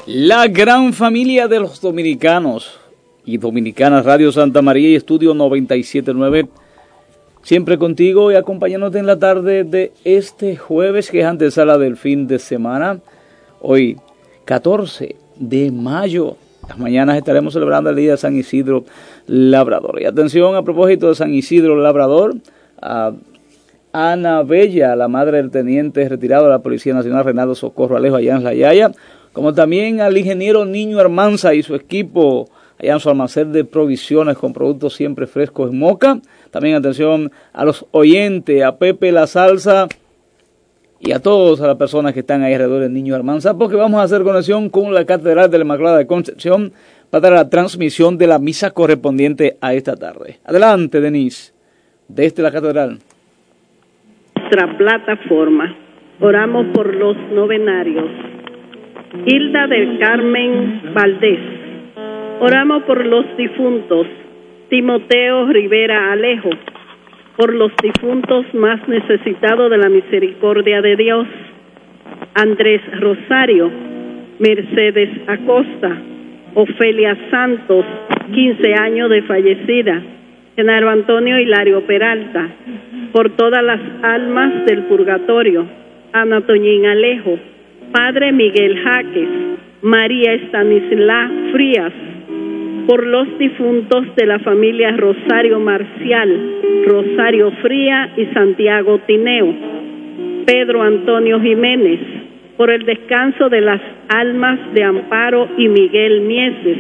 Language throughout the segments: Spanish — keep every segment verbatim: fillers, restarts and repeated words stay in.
La gran familia de los dominicanos y dominicanas, Radio Santa María y Estudio noventa y siete punto nueve, siempre contigo y acompañándote en la tarde de este jueves, que es antesala del fin de semana. Hoy, catorce de mayo, las mañanas estaremos celebrando el día de San Isidro Labrador. Y atención, a propósito de San Isidro Labrador, a Ana Bella, la madre del teniente retirado de la Policía Nacional Reinaldo Socorro Alejo, allá en La Yaya, como también al ingeniero Niño Armanza y su equipo allá en su almacén de provisiones con productos siempre frescos en Moca. También atención a los oyentes, a Pepe La Salsa y a todas las personas que están ahí alrededor del Niño Armanza, porque vamos a hacer conexión con la Catedral de la Inmaculada de Concepción para la transmisión de la misa correspondiente a esta tarde. Adelante, Denise, desde la Catedral. Nuestra plataforma. Oramos por los novenarios. Hilda del Carmen Valdés. Oramos por los difuntos. Timoteo Rivera Alejo. Por los difuntos más necesitados de la misericordia de Dios. Andrés Rosario. Mercedes Acosta. Ofelia Santos, quince años de fallecida. Genaro Antonio Hilario Peralta. Por todas las almas del purgatorio. Ana Toñín Alejo. Padre Miguel Jaques, María Estanislá Frías, por los difuntos de la familia Rosario Marcial, Rosario Fría y Santiago Tineo, Pedro Antonio Jiménez, por el descanso de las almas de Amparo y Miguel Mieses,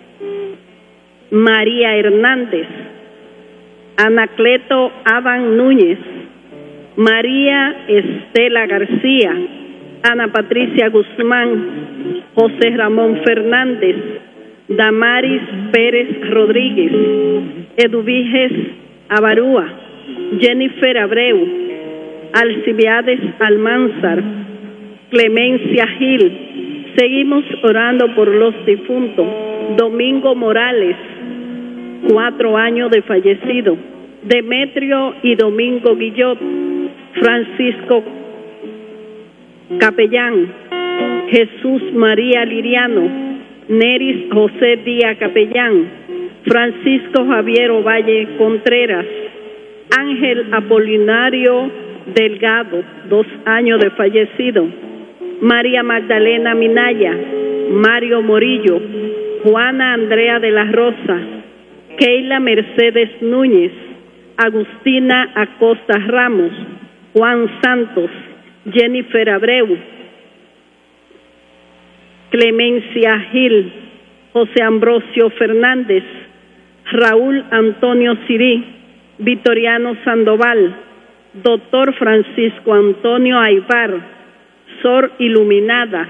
María Hernández, Anacleto Adán Núñez, María Estela García, Ana Patricia Guzmán, José Ramón Fernández, Damaris Pérez Rodríguez, Eduviges Abarúa, Jennifer Abreu, Alcibiades Almanzar, Clemencia Gil. Seguimos orando por los difuntos. Domingo Morales, cuatro años de fallecido. Demetrio y Domingo Guillot, Francisco Capellán, Jesús María Liriano, Neris José Díaz Capellán, Francisco Javier Ovalle Contreras, Ángel Apolinario Delgado, dos años de fallecido, María Magdalena Minaya, Mario Morillo, Juana Andrea de la Rosa, Keila Mercedes Núñez, Agustina Acosta Ramos, Juan Santos, Jennifer Abreu, Clemencia Gil, José Ambrosio Fernández, Raúl Antonio Sirí, Vitoriano Sandoval, Doctor Francisco Antonio Aybar, Sor Iluminada,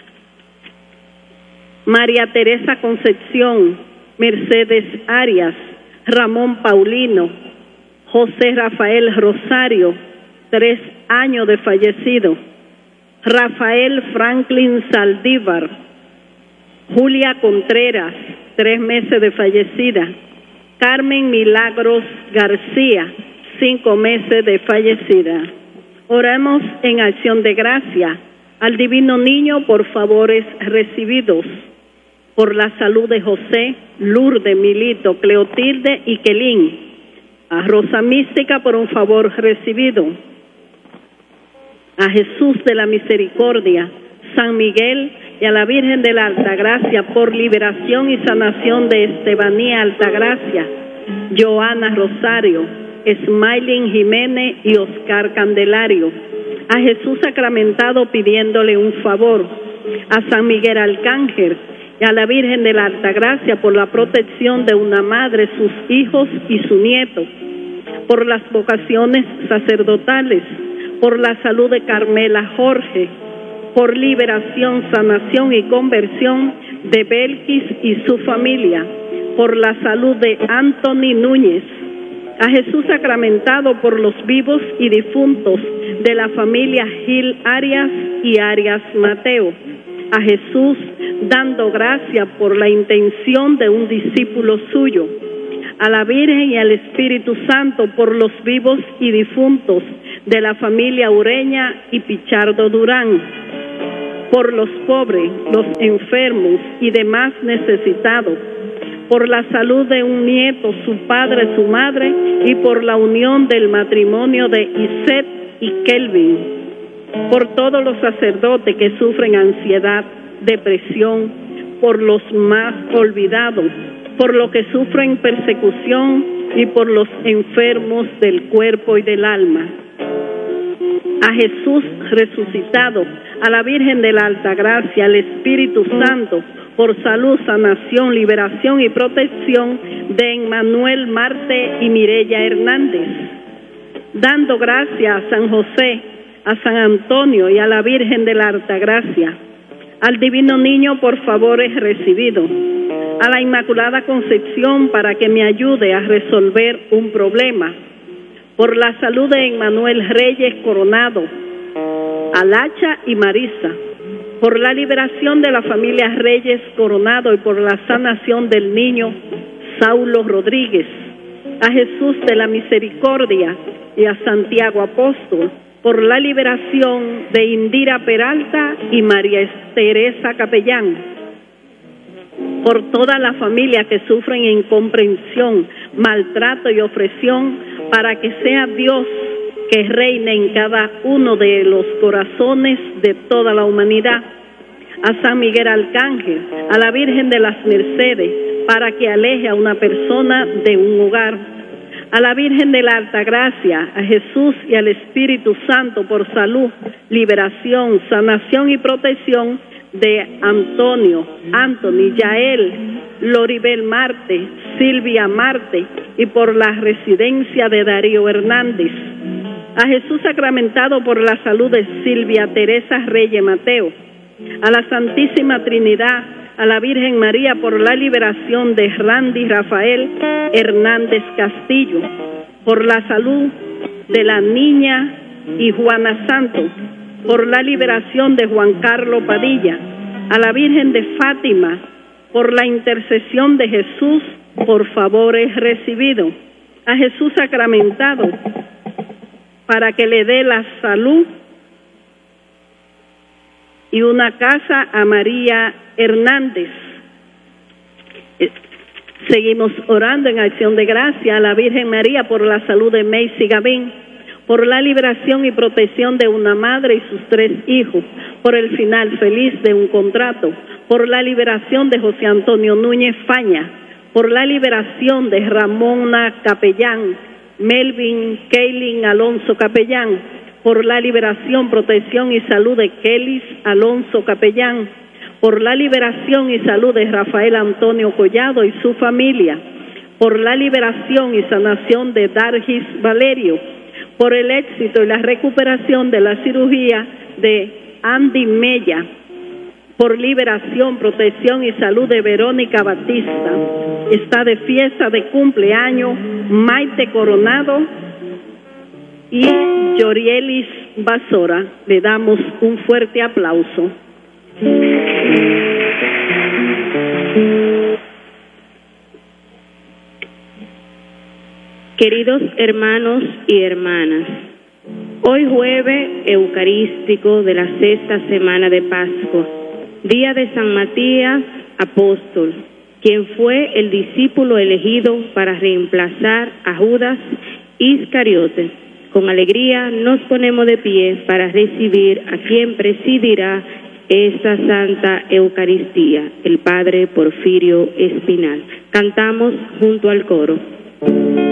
María Teresa Concepción, Mercedes Arias, Ramón Paulino, José Rafael Rosario, tres años de fallecido, Rafael Franklin Saldívar, Julia Contreras, tres meses de fallecida, Carmen Milagros García, cinco meses de fallecida. Oramos en acción de gracia al Divino Niño por favores recibidos, por la salud de José, Lourdes, Milito, Cleotilde y Quelín, a Rosa Mística por un favor recibido, a Jesús de la Misericordia, San Miguel y a la Virgen de la Altagracia por liberación y sanación de Estebanía Altagracia, Joana Rosario, Smiling Jiménez y Oscar Candelario, a Jesús sacramentado pidiéndole un favor, a San Miguel Arcángel y a la Virgen de la Altagracia por la protección de una madre, sus hijos y su nieto, por las vocaciones sacerdotales, por la salud de Carmela Jorge, por liberación, sanación y conversión de Belkis y su familia, por la salud de Anthony Núñez, a Jesús sacramentado por los vivos y difuntos de la familia Gil Arias y Arias Mateo, a Jesús dando gracia por la intención de un discípulo suyo, a la Virgen y al Espíritu Santo por los vivos y difuntos de la familia Ureña y Pichardo Durán, por los pobres, los enfermos y demás necesitados, por la salud de un nieto, su padre, su madre, y por la unión del matrimonio de Iset y Kelvin, por todos los sacerdotes que sufren ansiedad, depresión, por los más olvidados, por los que sufren persecución y por los enfermos del cuerpo y del alma. A Jesús resucitado, a la Virgen de la Altagracia, al Espíritu Santo, por salud, sanación, liberación y protección de Emmanuel Marte y Mireya Hernández. Dando gracias a San José, a San Antonio y a la Virgen de la Altagracia, al Divino Niño por favores recibidos, a la Inmaculada Concepción para que me ayude a resolver un problema, por la salud de Emmanuel Reyes Coronado, a Lacha y Marisa, por la liberación de la familia Reyes Coronado y por la sanación del niño Saulo Rodríguez, a Jesús de la Misericordia y a Santiago Apóstol, por la liberación de Indira Peralta y María Teresa Capellán, por toda la familia que sufren incomprensión, maltrato y opresión, para que sea Dios que reine en cada uno de los corazones de toda la humanidad. A San Miguel Arcángel, a la Virgen de las Mercedes, para que aleje a una persona de un hogar. A la Virgen de la Altagracia, a Jesús y al Espíritu Santo por salud, liberación, sanación y protección de Antonio, Anthony, Yael, Loribel Marte, Silvia Marte y por la residencia de Darío Hernández. A Jesús sacramentado por la salud de Silvia Teresa Reyes Mateo. A la Santísima Trinidad, a la Virgen María por la liberación de Randy Rafael Hernández Castillo, por la salud de la niña y Juana Santos, por la liberación de Juan Carlos Padilla, a la Virgen de Fátima, por la intercesión de Jesús, por favores recibidos, a Jesús sacramentado, para que le dé la salud y una casa a María Hernández. Seguimos orando en acción de gracia a la Virgen María por la salud de Macy Gavín, por la liberación y protección de una madre y sus tres hijos, por el final feliz de un contrato, por la liberación de José Antonio Núñez Faña, por la liberación de Ramona Capellán, Melvin Keilin Alonso Capellán, por la liberación, protección y salud de Kelis Alonso Capellán, por la liberación y salud de Rafael Antonio Collado y su familia, por la liberación y sanación de Dargis Valerio, por el éxito y la recuperación de la cirugía de Andy Mella, por liberación, protección y salud de Verónica Batista. Está de fiesta de cumpleaños Maite Coronado y Yorielis Basora. Le damos un fuerte aplauso. Queridos hermanos y hermanas, hoy jueves eucarístico de la sexta semana de Pascua, día de San Matías Apóstol, quien fue el discípulo elegido para reemplazar a Judas Iscariote. Con alegría nos ponemos de pie para recibir a quien presidirá esta Santa Eucaristía, el Padre Porfirio Espinal. Cantamos junto al coro.